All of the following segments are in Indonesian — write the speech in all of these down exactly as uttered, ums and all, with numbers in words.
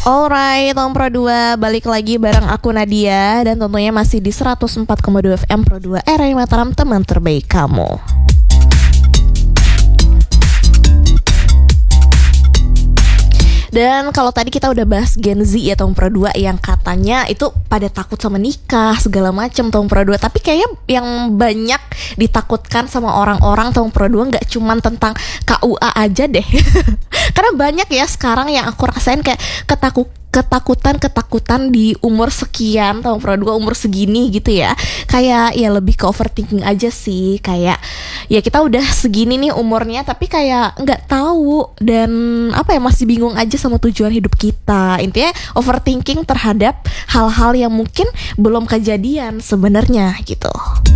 Alright, Tom Pro dua balik lagi bareng aku Nadia. Dan tentunya masih di seratus empat koma dua F M Pro dua R R I Mataram, teman terbaik kamu. Dan kalau tadi kita udah bahas Gen Z ya Tom Pro dua, yang katanya itu pada takut sama nikah segala macam Tom Pro dua. Tapi kayaknya yang banyak ditakutkan sama orang-orang Tom Pro dua gak cuman tentang K U A aja deh. Karena banyak ya sekarang yang aku rasain kayak ketakut ketakutan-ketakutan di umur sekian, Tom Pro dua umur segini gitu ya. Kayak ya lebih ke overthinking aja sih. Kayak ya kita udah segini nih umurnya tapi kayak nggak tahu dan apa ya, masih bingung aja sama tujuan hidup kita. Intinya overthinking terhadap hal-hal yang mungkin belum kejadian sebenarnya gitu.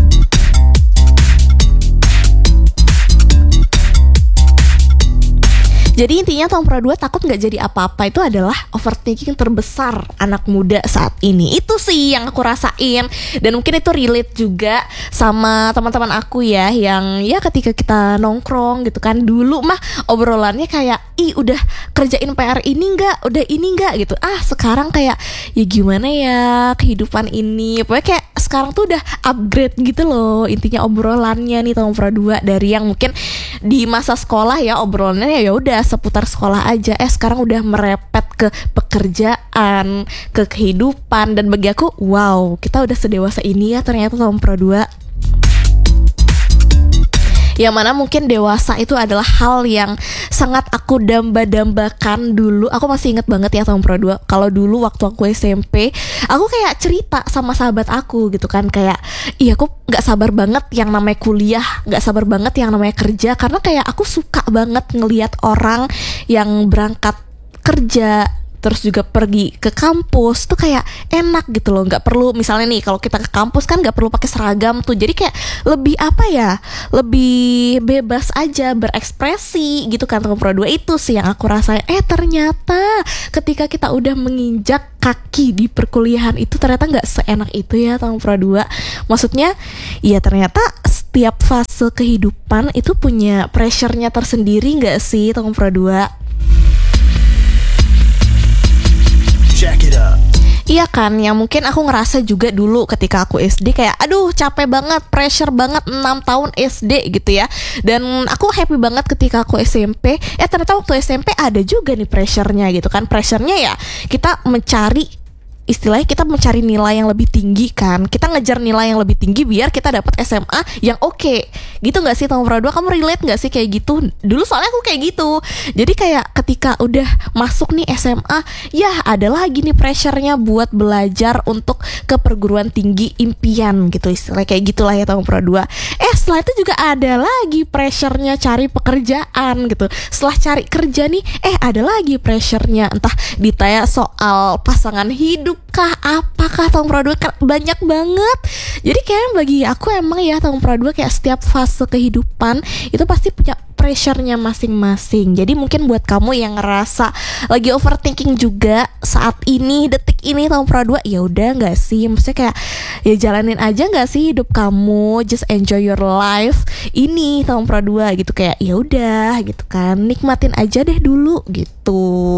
Jadi intinya Tom Pro dua takut gak jadi apa-apa itu adalah overthinking terbesar anak muda saat ini. Itu sih yang aku rasain. Dan mungkin itu relate juga sama teman-teman aku ya, yang ya ketika kita nongkrong gitu kan, dulu mah obrolannya kayak ih udah kerjain P R ini gak, udah ini gak gitu. Ah sekarang kayak ya gimana ya kehidupan ini. Pokoknya kayak sekarang tuh udah upgrade gitu loh. Intinya obrolannya nih Tom Pro dua, dari yang mungkin di masa sekolah ya obrolannya ya udah seputar sekolah aja, eh sekarang udah merepet ke pekerjaan, ke kehidupan. Dan bagi aku wow, kita udah sedewasa ini ya ternyata Tom Pro dua. Yang mana mungkin dewasa itu adalah hal yang sangat aku damba-dambakan dulu. Aku masih inget banget ya Tom Pro dua. Kalau dulu waktu aku S M P, aku kayak cerita sama sahabat aku gitu kan, kayak iya aku gak sabar banget yang namanya kuliah, gak sabar banget yang namanya kerja. Karena kayak aku suka banget ngelihat orang yang berangkat kerja terus juga pergi ke kampus tuh kayak enak gitu loh. Gak perlu, misalnya nih kalau kita ke kampus kan gak perlu pakai seragam tuh. Jadi kayak lebih apa ya, lebih bebas aja berekspresi gitu kan Tom Pro dua. Itu sih yang aku rasain. Eh ternyata ketika kita udah menginjak kaki di perkuliahan itu ternyata gak seenak itu ya Tom Pro dua. Maksudnya ya ternyata setiap fase kehidupan itu punya pressure-nya tersendiri gak sih Tom Pro dua? Check it up. Iya kan, yang mungkin aku ngerasa juga dulu ketika aku S D kayak aduh capek banget, pressure banget enam tahun S D gitu ya. Dan aku happy banget ketika aku S M P. Eh ternyata waktu S M P ada juga nih pressure-nya gitu kan. Pressure-nya ya kita mencari, istilahnya kita mencari nilai yang lebih tinggi kan. Kita ngejar nilai yang lebih tinggi biar kita dapat S M A yang oke okay. Gitu gak sih Tom Pro dua? Kamu relate gak sih kayak gitu? Dulu soalnya aku kayak gitu. Jadi kayak ketika udah masuk nih S M A, ya ada lagi nih pressure-nya buat belajar untuk ke perguruan tinggi impian gitu. Istilahnya kayak gitulah ya Tom Pro dua. Eh setelah itu juga ada lagi pressure-nya cari pekerjaan gitu. Setelah cari kerja nih, eh ada lagi pressure-nya, entah ditanya soal pasangan hidup kah, apakah Tom Pro dua, banyak banget. Jadi kayak bagi aku emang ya Tom Pro dua kayak setiap fase kehidupan itu pasti punya pressure-nya masing-masing. Jadi mungkin buat kamu yang ngerasa lagi overthinking juga saat ini, detik ini Tom Pro dua, ya udah nggak sih, maksudnya kayak ya jalanin aja nggak sih hidup kamu, just enjoy your life ini Tom Pro dua gitu. Kayak ya udah gitu kan, nikmatin aja deh dulu gitu.